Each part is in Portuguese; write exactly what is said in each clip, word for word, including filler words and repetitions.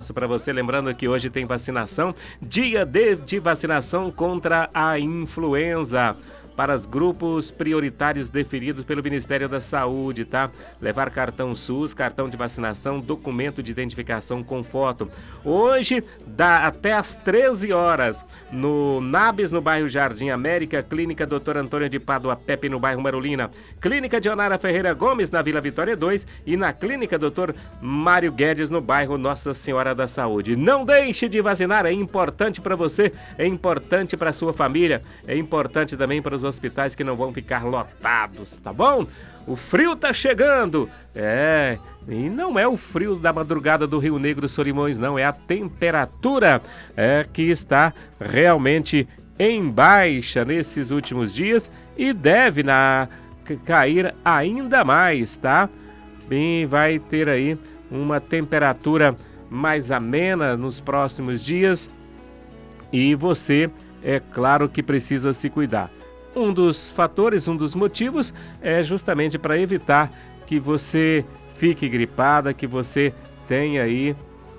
abraço para você. Lembrando que hoje tem vacinação, dia de, de vacinação contra a influenza. Para os grupos prioritários definidos pelo Ministério da Saúde, tá? Levar cartão SUS, cartão de vacinação, documento de identificação com foto. Hoje, dá até às treze horas, no Nabis, no bairro Jardim América, Clínica doutor Antônio de Pádua Pepe, no bairro Marolina, Clínica Dionara Ferreira Gomes, na Vila Vitória dois, e na Clínica doutor Mário Guedes, no bairro Nossa Senhora da Saúde. Não deixe de vacinar, é importante para você, é importante para sua família, é importante também para os hospitais que não vão ficar lotados, tá bom? O frio tá chegando, é, e não é o frio da madrugada do Rio Negro Solimões, não, é a temperatura é, que está realmente em baixa nesses últimos dias e deve na, cair ainda mais, tá? Bem, vai ter aí uma temperatura mais amena nos próximos dias e você, é claro que precisa se cuidar. Um dos fatores, um dos motivos é justamente para evitar que você fique gripada, que você tenha aí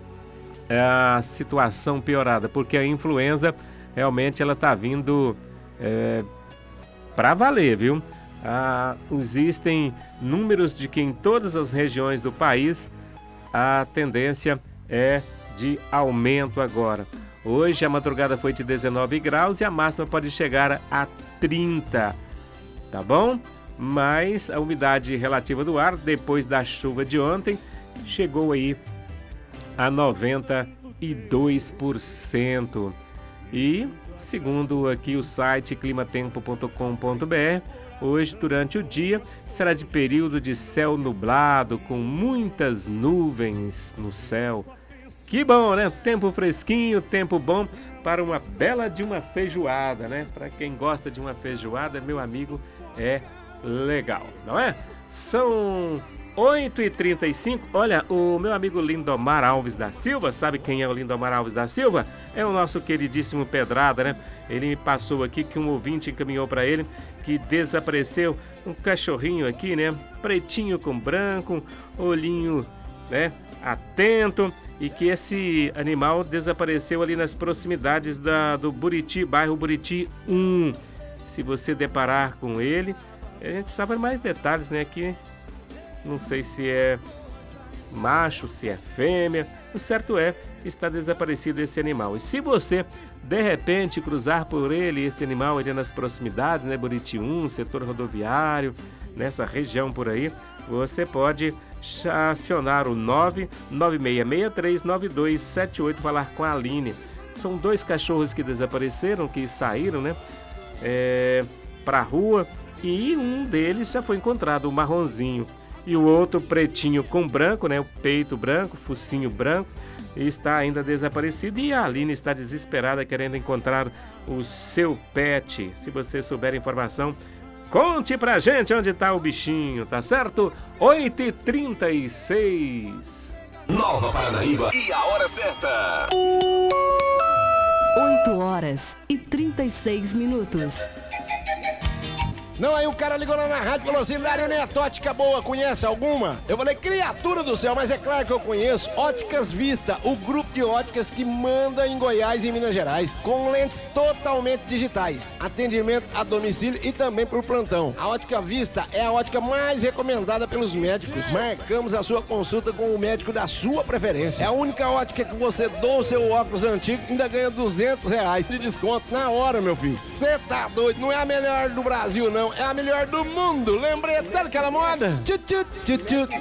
a situação piorada, porque a influenza realmente ela está vindo é, para valer, viu? Ah, existem números de que em todas as regiões do país a tendência é de aumento agora. Hoje a madrugada foi de dezenove graus e a máxima pode chegar a trinta, tá bom? Mas a umidade relativa do ar, depois da chuva de ontem, chegou aí a noventa e dois por cento. E, segundo aqui o site climatempo ponto com ponto br, hoje, durante o dia, será de período de céu nublado, com muitas nuvens no céu. Que bom, né? Tempo fresquinho, tempo bom para uma bela de uma feijoada, né? Para quem gosta de uma feijoada, meu amigo, é legal, não é? São oito e trinta e cinco. Olha, o meu amigo Lindomar Alves da Silva, sabe quem é o Lindomar Alves da Silva? É o nosso queridíssimo Pedrada, né? Ele me passou aqui que um ouvinte encaminhou para ele que desapareceu um cachorrinho aqui, né? Pretinho com branco, olhinho, né? Atento. E que esse animal desapareceu ali nas proximidades da, do Buriti, bairro Buriti um. Se você deparar com ele, a gente precisava de mais detalhes, né? Aqui, não sei se é macho, se é fêmea. O certo é que está desaparecido esse animal. E se você, de repente, cruzar por ele, esse animal ali nas proximidades, né? Buriti um, setor rodoviário, nessa região por aí, você pode acionar o nove nove seis seis três nove dois sete oito, falar com a Aline. São dois cachorros que desapareceram, que saíram, né, é, para a rua, e um deles já foi encontrado, o marronzinho, e o outro pretinho com branco, né, o peito branco, focinho branco, e está ainda desaparecido, e a Aline está desesperada querendo encontrar o seu pet. Se você souber a informação, conte pra gente onde tá o bichinho, tá certo? oito e trinta e seis. Nova Paranaíba e a hora certa. oito horas e trinta e seis minutos. Não, aí o cara ligou lá na rádio e falou assim: Dário Neto, ótica boa, conhece alguma? Eu falei: criatura do céu, mas é claro que eu conheço. Óticas Vista, o grupo de óticas que manda em Goiás e em Minas Gerais, com lentes totalmente digitais, atendimento a domicílio e também por plantão. A Ótica Vista é a ótica mais recomendada pelos médicos. Marcamos a sua consulta com o médico da sua preferência. É a única ótica que você doa o seu óculos antigo e ainda ganha duzentos reais de desconto na hora, meu filho. Você tá doido? Não é a melhor do Brasil, não. É a melhor do mundo. Lembrei até daquela moda. Tchut, tchut, tchut, tchut.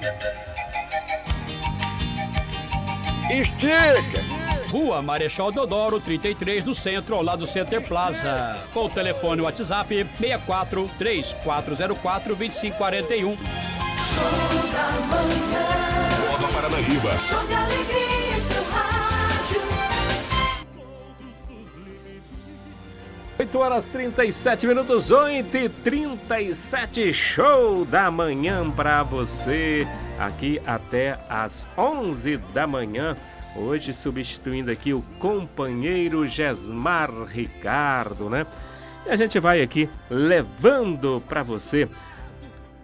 Estica! Rua Marechal Deodoro, trinta e três, no centro, ao lado do Center Plaza. Com o telefone WhatsApp seis quatro três quatro zero quatro dois cinco quatro um. Show da manhã. Nova Paranaíba. Show de alegria, seu rádio. oito horas e trinta e sete minutos, oito e trinta e sete, show da manhã para você, aqui até às onze da manhã, hoje substituindo aqui o companheiro Gesmar Ricardo, né? E a gente vai aqui levando para você.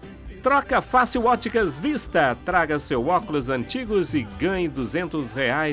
Troca Fácil Óticas Vista, traga seu óculos antigos e ganhe duzentos reais